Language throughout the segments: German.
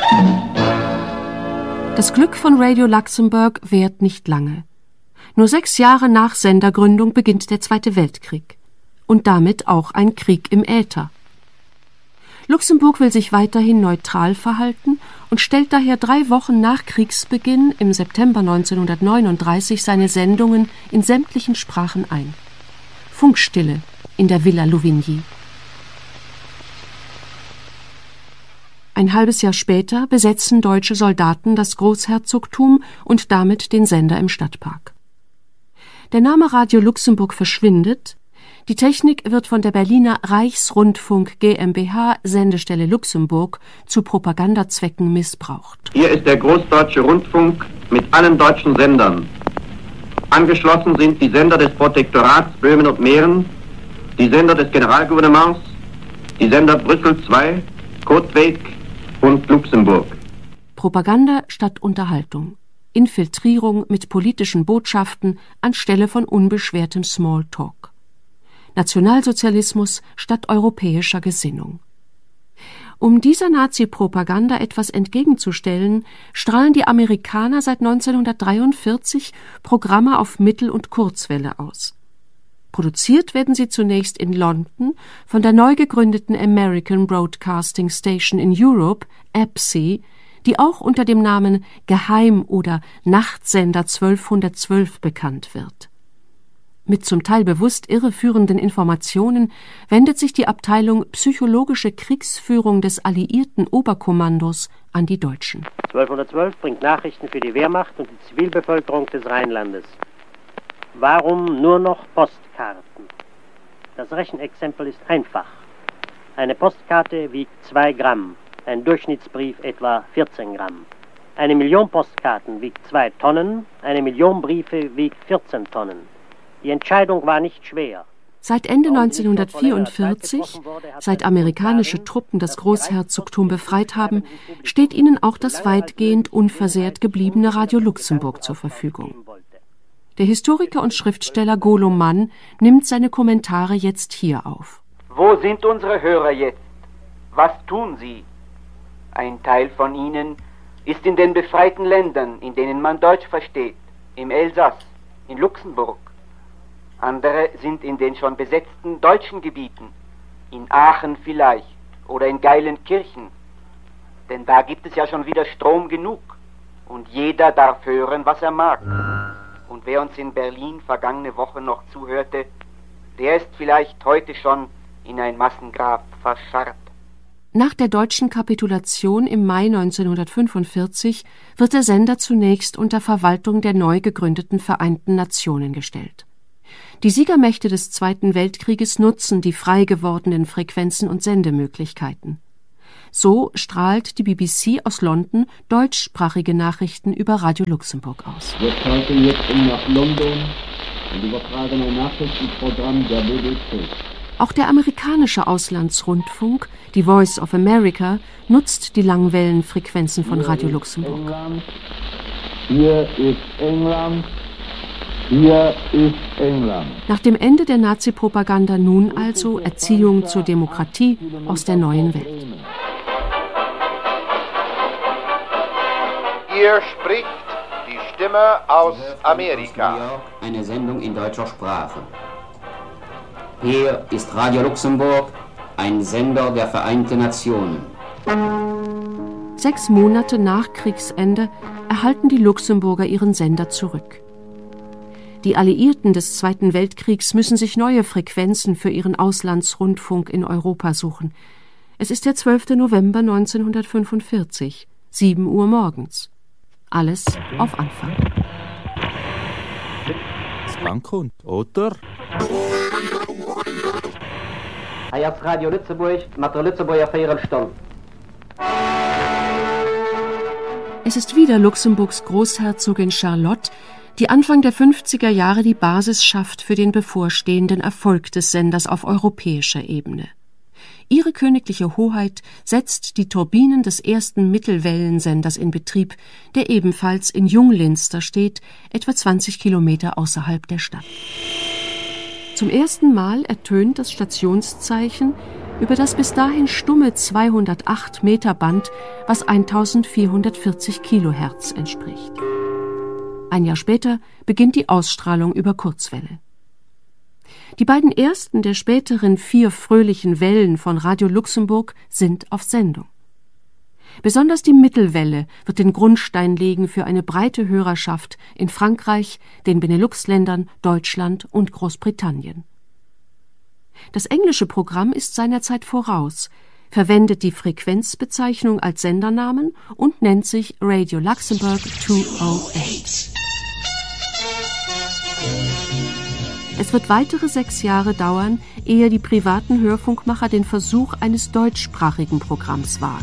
Das Glück von Radio Luxemburg währt nicht lange. Nur 6 Jahre nach Sendergründung beginnt der Zweite Weltkrieg. Und damit auch ein Krieg im Äther. Luxemburg will sich weiterhin neutral verhalten und stellt daher 3 Wochen nach Kriegsbeginn im September 1939 seine Sendungen in sämtlichen Sprachen ein. Funkstille in der Villa Louvigny. Ein halbes Jahr später besetzen deutsche Soldaten das Großherzogtum und damit den Sender im Stadtpark. Der Name Radio Luxemburg verschwindet, die Technik wird von der Berliner Reichsrundfunk GmbH Sendestelle Luxemburg zu Propagandazwecken missbraucht. Hier ist der Großdeutsche Rundfunk mit allen deutschen Sendern. Angeschlossen sind die Sender des Protektorats Böhmen und Mähren, die Sender des Generalgouvernements, die Sender Brüssel II, Kotwijk und Luxemburg. Propaganda statt Unterhaltung. Infiltrierung mit politischen Botschaften anstelle von unbeschwertem Smalltalk. Nationalsozialismus statt europäischer Gesinnung. Um dieser Nazi-Propaganda etwas entgegenzustellen, strahlen die Amerikaner seit 1943 Programme auf Mittel- und Kurzwelle aus. Produziert werden sie zunächst in London von der neu gegründeten American Broadcasting Station in Europe, ABSI, die auch unter dem Namen Geheim- oder Nachtsender 1212 bekannt wird. Mit zum Teil bewusst irreführenden Informationen wendet sich die Abteilung Psychologische Kriegsführung des Alliierten Oberkommandos an die Deutschen. 1212 bringt Nachrichten für die Wehrmacht und die Zivilbevölkerung des Rheinlandes. Warum nur noch Postkarten? Das Rechenexempel ist einfach. Eine Postkarte wiegt 2 Gramm. Ein Durchschnittsbrief etwa 14 Gramm. 1 Million Postkarten wiegt 2 Tonnen, 1 Million Briefe wiegt 14 Tonnen. Die Entscheidung war nicht schwer. Seit Ende 1944, seit amerikanische Truppen das Großherzogtum befreit haben, steht ihnen auch das weitgehend unversehrt gebliebene Radio Luxemburg zur Verfügung. Der Historiker und Schriftsteller Golo Mann nimmt seine Kommentare jetzt hier auf. Wo sind unsere Hörer jetzt? Was tun sie? Ein Teil von ihnen ist in den befreiten Ländern, in denen man Deutsch versteht, im Elsass, in Luxemburg. Andere sind in den schon besetzten deutschen Gebieten, in Aachen vielleicht oder in Geilenkirchen. Denn da gibt es ja schon wieder Strom genug und jeder darf hören, was er mag. Und wer uns in Berlin vergangene Woche noch zuhörte, der ist vielleicht heute schon in ein Massengrab verscharrt. Nach der deutschen Kapitulation im Mai 1945 wird der Sender zunächst unter Verwaltung der neu gegründeten Vereinten Nationen gestellt. Die Siegermächte des Zweiten Weltkrieges nutzen die frei gewordenen Frequenzen und Sendemöglichkeiten. So strahlt die BBC aus London deutschsprachige Nachrichten über Radio Luxemburg aus. Wir schalten jetzt nach London und übertragen ein Nachrichtenprogramm der BBC. Auch der amerikanische Auslandsrundfunk, die Voice of America, nutzt die Langwellenfrequenzen von Radio Luxemburg. Hier ist England. Hier ist England. Nach dem Ende der Nazi-Propaganda nun also Erziehung zur Demokratie aus der neuen Welt. Hier spricht die Stimme aus Amerika. Eine Sendung in deutscher Sprache. Hier ist Radio Luxemburg, ein Sender der Vereinten Nationen. 6 Monate nach Kriegsende erhalten die Luxemburger ihren Sender zurück. Die Alliierten des Zweiten Weltkriegs müssen sich neue Frequenzen für ihren Auslandsrundfunk in Europa suchen. Es ist der 12. November 1945, 7 Uhr morgens. Alles auf Anfang. Das Bankkonto, oder? Jetzt Radio Lützeburg, mit der Lützeburger Feierenstunde. Es ist wieder Luxemburgs Großherzogin Charlotte, die Anfang der 50er Jahre die Basis schafft für den bevorstehenden Erfolg des Senders auf europäischer Ebene. Ihre königliche Hoheit setzt die Turbinen des ersten Mittelwellensenders in Betrieb, der ebenfalls in Junglinster steht, etwa 20 Kilometer außerhalb der Stadt. Zum ersten Mal ertönt das Stationszeichen über das bis dahin stumme 208 Meter Band, was 1440 Kilohertz entspricht. Ein Jahr später beginnt die Ausstrahlung über Kurzwelle. Die beiden ersten der späteren 4 fröhlichen Wellen von Radio Luxemburg sind auf Sendung. Besonders die Mittelwelle wird den Grundstein legen für eine breite Hörerschaft in Frankreich, den Benelux-Ländern, Deutschland und Großbritannien. Das englische Programm ist seiner Zeit voraus, verwendet die Frequenzbezeichnung als Sendernamen und nennt sich Radio Luxembourg 208. Es wird weitere 6 Jahre dauern, ehe die privaten Hörfunkmacher den Versuch eines deutschsprachigen Programms wagen.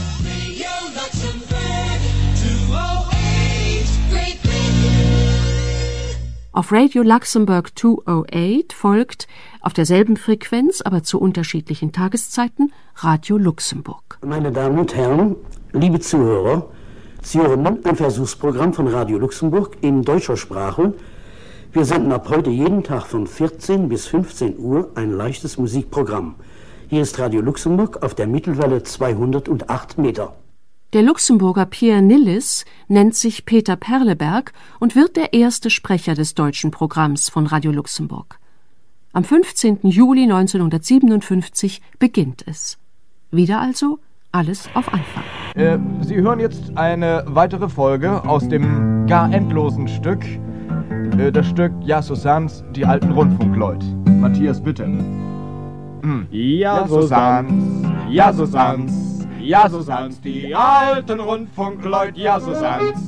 Auf Radio Luxembourg 208 folgt, auf derselben Frequenz, aber zu unterschiedlichen Tageszeiten, Radio Luxemburg. Meine Damen und Herren, liebe Zuhörer, Sie hören ein Versuchsprogramm von Radio Luxemburg in deutscher Sprache. Wir senden ab heute jeden Tag von 14 bis 15 Uhr ein leichtes Musikprogramm. Hier ist Radio Luxemburg auf der Mittelwelle 208 Meter. Der Luxemburger Pierre Nilles nennt sich Peter Perleberg und wird der erste Sprecher des deutschen Programms von Radio Luxemburg. Am 15. Juli 1957 beginnt es. Wieder also alles auf Anfang. Sie hören jetzt eine weitere Folge aus dem gar endlosen Stück. Das Stück Ja, so san's, die alten Rundfunkleut. Matthias, bitte. Ja, so san's, ja, so san's. Ja, so san's, die alten Rundfunkleut, ja, so san's,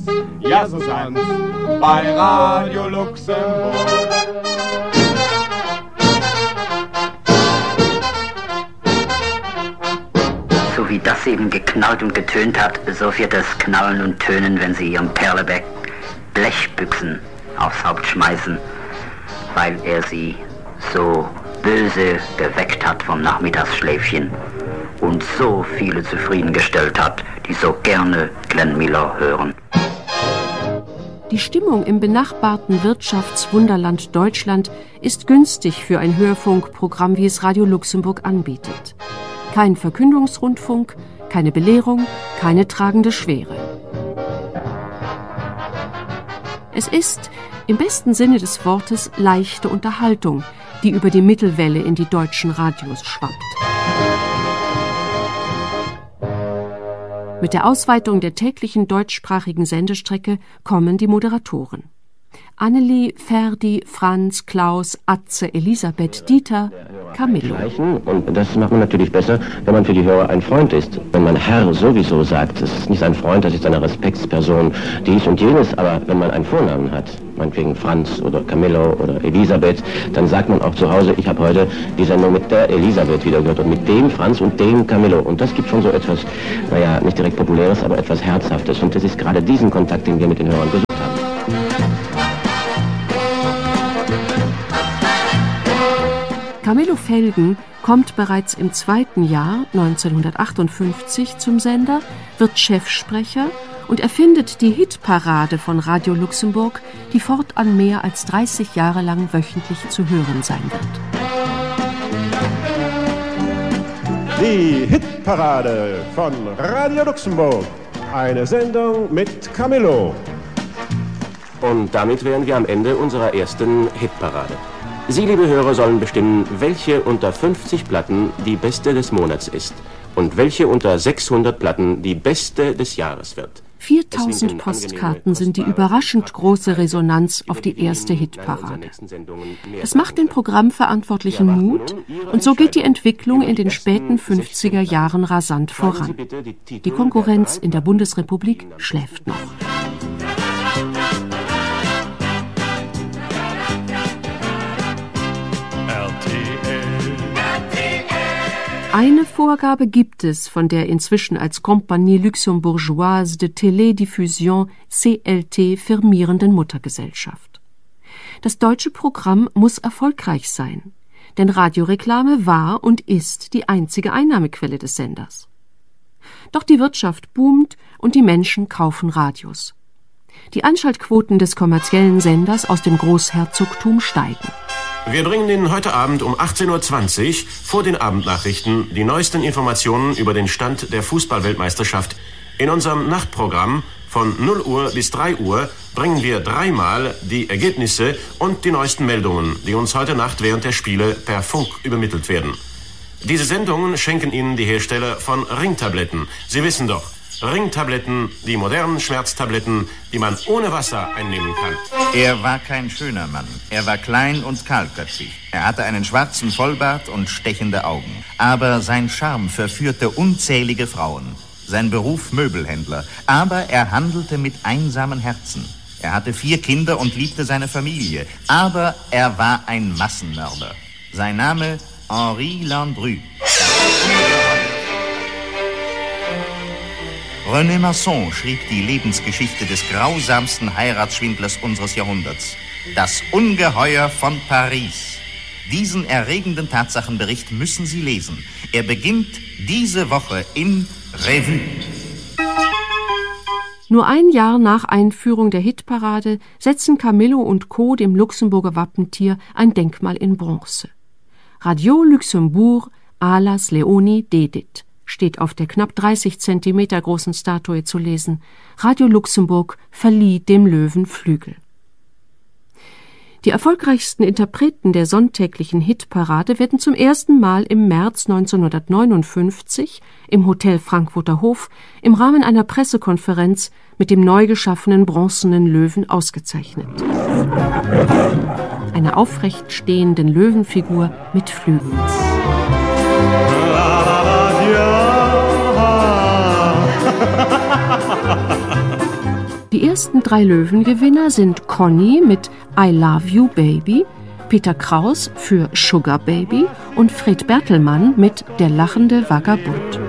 bei Radio Luxemburg. So wie das eben geknallt und getönt hat, so wird es knallen und tönen, wenn Sie Ihrem Perleberg Blechbüchsen aufs Haupt schmeißen, weil er Sie so böse geweckt hat vom Nachmittagsschläfchen und so viele zufriedengestellt hat, die so gerne Glenn Miller hören. Die Stimmung im benachbarten Wirtschaftswunderland Deutschland ist günstig für ein Hörfunkprogramm, wie es Radio Luxemburg anbietet. Kein Verkündungsrundfunk, keine Belehrung, keine tragende Schwere. Es ist, im besten Sinne des Wortes, leichte Unterhaltung, die über die Mittelwelle in die deutschen Radios schwappt. Mit der Ausweitung der täglichen deutschsprachigen Sendestrecke kommen die Moderatoren. Annelie, Ferdi, Franz, Klaus, Atze, Elisabeth, Dieter, Camillo. Und das macht man natürlich besser, wenn man für die Hörer ein Freund ist. Wenn man Herr sowieso sagt, das ist nicht ein Freund, das ist eine Respektsperson, dies und jenes, aber wenn man einen Vornamen hat, meinetwegen Franz oder Camillo oder Elisabeth, dann sagt man auch zu Hause, ich habe heute die Sendung mit der Elisabeth wieder gehört und mit dem Franz und dem Camillo. Und das gibt schon so etwas, naja, nicht direkt Populäres, aber etwas Herzhaftes. Und das ist gerade diesen Kontakt, den wir mit den Hörern gesucht haben. Camillo Felgen kommt bereits im 2. Jahr 1958 zum Sender, wird Chefsprecher und erfindet die Hitparade von Radio Luxemburg, die fortan mehr als 30 Jahre lang wöchentlich zu hören sein wird. Die Hitparade von Radio Luxemburg. Eine Sendung mit Camillo. Und damit wären wir am Ende unserer ersten Hitparade. Sie, liebe Hörer, sollen bestimmen, welche unter 50 Platten die beste des Monats ist und welche unter 600 Platten die beste des Jahres wird. 4000 Postkarten sind die überraschend große Resonanz auf die erste Hitparade. Es macht den Programmverantwortlichen Mut und so geht die Entwicklung in den späten 50er Jahren rasant voran. Die Konkurrenz in der Bundesrepublik schläft noch. Eine Vorgabe gibt es von der inzwischen als Compagnie Luxembourgeoise de Télédiffusion CLT firmierenden Muttergesellschaft. Das deutsche Programm muss erfolgreich sein, denn Radioreklame war und ist die einzige Einnahmequelle des Senders. Doch die Wirtschaft boomt und die Menschen kaufen Radios. Die Einschaltquoten des kommerziellen Senders aus dem Großherzogtum steigen. Wir bringen Ihnen heute Abend um 18:20 Uhr vor den Abendnachrichten die neuesten Informationen über den Stand der Fußball-Weltmeisterschaft. In unserem Nachtprogramm von 0 Uhr bis 3 Uhr bringen wir dreimal die Ergebnisse und die neuesten Meldungen, die uns heute Nacht während der Spiele per Funk übermittelt werden. Diese Sendungen schenken Ihnen die Hersteller von Ringtabletten. Sie wissen doch, Ringtabletten, die modernen Schmerztabletten, die man ohne Wasser einnehmen kann. Er war kein schöner Mann. Er war klein und kahlköpfig. Er hatte einen schwarzen Vollbart und stechende Augen. Aber sein Charme verführte unzählige Frauen. Sein Beruf Möbelhändler. Aber er handelte mit einsamen Herzen. Er hatte 4 Kinder und liebte seine Familie. Aber er war ein Massenmörder. Sein Name Henri Landru. René Masson schrieb die Lebensgeschichte des grausamsten Heiratsschwindlers unseres Jahrhunderts. Das Ungeheuer von Paris. Diesen erregenden Tatsachenbericht müssen Sie lesen. Er beginnt diese Woche in Revue. Nur ein Jahr nach Einführung der Hitparade setzen Camillo und Co. dem Luxemburger Wappentier ein Denkmal in Bronze. Radio Luxembourg, Alas Leoni Dedit steht auf der knapp 30 Zentimeter großen Statue zu lesen. Radio Luxemburg verlieh dem Löwen Flügel. Die erfolgreichsten Interpreten der sonntäglichen Hitparade werden zum ersten Mal im März 1959 im Hotel Frankfurter Hof im Rahmen einer Pressekonferenz mit dem neu geschaffenen bronzenen Löwen ausgezeichnet. Einer aufrecht stehenden Löwenfigur mit Flügeln. Die ersten 3 Löwengewinner sind Conny mit I Love You Baby, Peter Kraus für Sugar Baby und Fred Bertelmann mit Der lachende Vagabund.